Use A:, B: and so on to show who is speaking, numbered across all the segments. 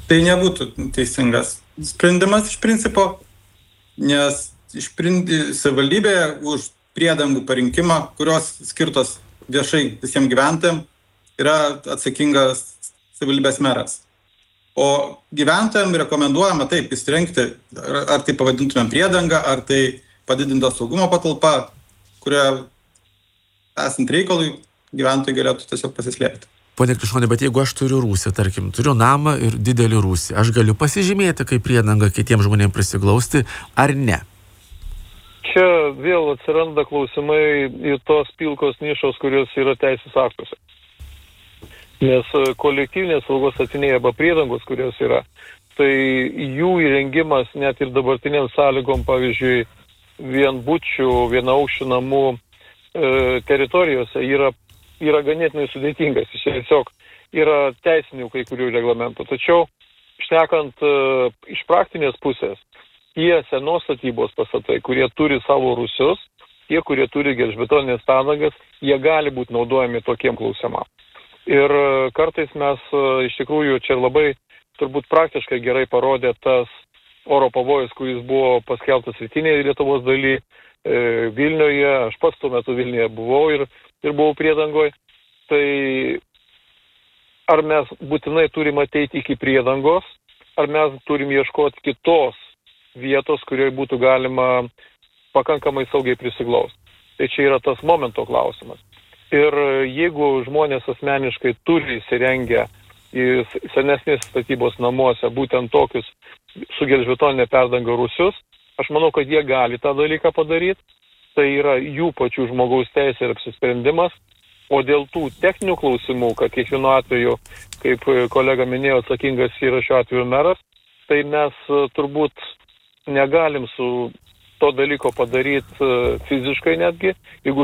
A: Tai nebūtų teisingas sprendimas iš principo, nes savivaldybėje už priedangų parinkimą, kurios skirtos viešai visiems gyventojams, yra atsakingas savivaldybės meras. O gyventojams rekomenduojama taip įsirengti, ar tai pavadintumėm priedangą, ar tai padidinto saugumo patalpa, kurioje esant reikalui gyventojai galėtų tiesiog pasislėpti.
B: Pone Krišonė, bet jeigu aš turiu rūsį, tarkim, turiu namą ir didelį rūsį, aš galiu pasižymėti kaip priedangą kitiems žmonėms prisiglausti, ar ne?
C: Čia vėl atsiranda klausimai į tos pilkos nišos, kurios yra teisės aktuose. Nes kolektyvinės saugos statiniai arba priedangos, kurios yra, tai jų įrengimas net ir dabartiniam sąlygom, pavyzdžiui, vienbučių, vienaaukščių namų teritorijose yra ganėtinai sudėtingas. Tiesiog yra teisinių kai kurių reglamentų. Tačiau, šnekant iš praktinės pusės, tie senos statybos pastatai, kurie turi savo rūsius, tie, kurie turi gelžbetoninės padangas, jie gali būti naudojami tokiem klausimam. Ir kartais mes iš tikrųjų čia labai turbūt praktiškai gerai parodė tas oro pavojus, kuris buvo paskelbtas rytinėje Lietuvos daly, Vilniuje, aš pats tuo metu Vilniuje buvau ir buvau priedangoj. Tai ar mes būtinai turim ateiti iki priedangos, ar mes turim ieškoti kitos vietos, kurioje būtų galima pakankamai saugiai prisiglausti. Tai čia yra tas momento klausimas. Ir jeigu žmonės asmeniškai turi įsirengę į senesnės statybos namuose būtent tokius su gelžbetoninė perdanga rūsius, aš manau, kad jie gali tą dalyką padaryti. Tai yra jų pačių žmogaus teisė ir apsisprendimas. O dėl tų techninių klausimų, kad kiekvienu atveju, kaip kolega minėjo, atsakingas yra šiuo atveju meras, tai mes turbūt negalim su to dalyko padaryti fiziškai netgi, jeigu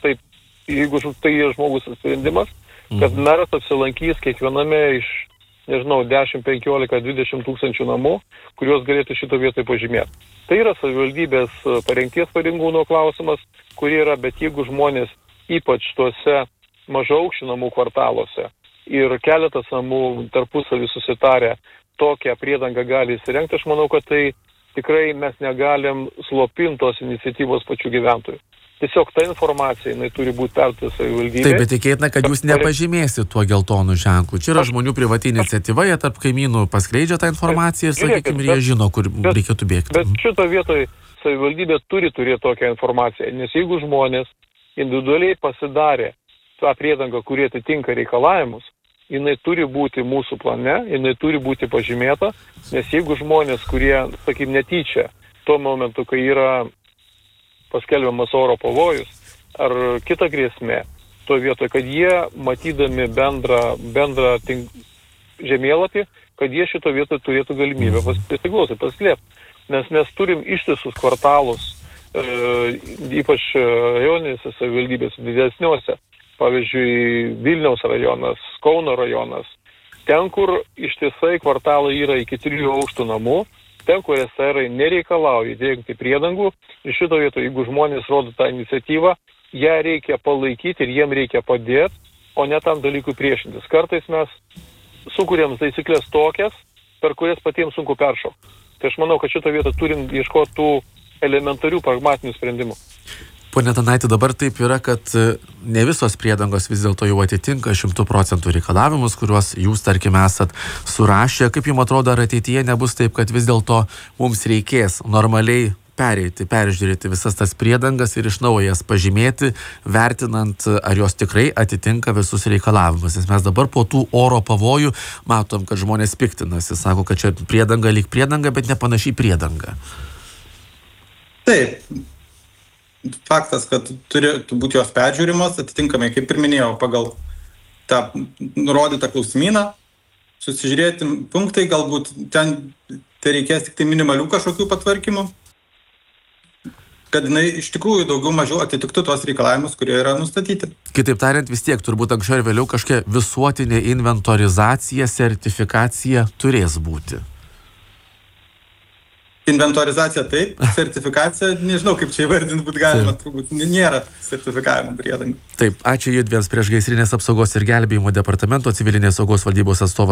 C: tai yra žmogus sprendimas, kad meras apsilankys kiekviename iš, 10, 15, 20 tūkstančių namų, kuriuos galėtų šito vietoj pažymėti. Tai yra savivaldybės parengties pareigūno klausimas, kurie yra, bet jeigu žmonės ypač tuose mažaaukščių namų kvartaluose ir keletas namų tarpusavį susitarę tokią priedangą gali įsirengti, aš manau, kad tai tikrai mes negalim slopintos iniciatyvos pačių gyventojų. Tiesiog ta informacija, jinai turi būti perduota savivaldybei.
B: Taip, bet tikėtina, kad jūs nepažymėsit tuo geltonu ženklu. Čia yra žmonių privati iniciatyva, jie tarp kaimynų paskleidžia tą informaciją, sakykime, ir jie žino, kur reikėtų bėgti.
C: Bet šito vietoj savivaldybė turi turėti tokią informaciją, nes jeigu žmonės individualiai pasidarė tą priedangą, kurie atitinka reikalavimus, jinai turi būti mūsų plane, jinai turi būti pažymėta, nes jeigu žmonės, kurie, sakykim, netyčia tuo momentu, kai yra paskelbiamas oro pavojus ar kita grėsmė, tuo vietoj, kad jie matydami bendrą žemėlapį, kad jie šito vietoj turėtų galimybę pasiglausti, paslėpti. Nes mes turim ištisus kvartalus, ypač rajoninėse savivaldybėse, didesniuose, pavyzdžiui, Vilniaus rajonas, Kauno rajonas, ten, kur ištisai kvartalai yra iki 3 aukštų namų, ten, kur SR nereikalauja įdėkti priedangų, ir šito vietoj, jeigu žmonės rodo tą iniciatyvą, ją reikia palaikyti ir jiem reikia padėti, o ne tam dalykui priešintis. Kartais mes sukūrėm taisyklės tokias, per kurias patiems sunku peršokti. Tai aš manau, kad šito vietoj turim ieškoti tų elementarių pragmatinių sprendimų.
B: Pone Tanaiti, dabar taip yra, kad ne visos priedangos vis dėlto jau atitinka 100% reikalavimus, kuriuos jūs, tarkim, esat surašę. Kaip jums atrodo, ar ateityje nebus taip, kad vis dėlto mums reikės normaliai peržiūrėti visas tas priedangas ir iš naujo jas pažymėti, vertinant, ar jos tikrai atitinka visus reikalavimus. Nes mes dabar po tų oro pavojų matom, kad žmonės piktinasi, sako, kad čia priedanga lyg priedanga, bet nepanašiai priedanga.
A: Taip. Faktas, kad turėtų būti jos peržiūrimos, atitinkamai, kaip ir minėjau, pagal tą nurodytą klausimyną, susižiūrėti punktai, galbūt ten tai reikės tik tai minimalių kažkokių patvarkymų, kad jinai iš tikrųjų daugiau mažiau atitiktų tos reikalavimus, kurie yra nustatyti.
B: Kitaip tariant, vis tiek turbūt anksčiau ir vėliau kažkokia visuotinė inventorizacija, sertifikacija turės būti.
A: Inventorizacija taip, sertifikacija, nežinau kaip čia įvardinti būtų galima, turbūt nėra sertifikavimo priedangų.
B: Taip, ačiū judviems Priešgaisrinės apsaugos ir gelbėjimo departamento civilinės saugos valdybos atstovas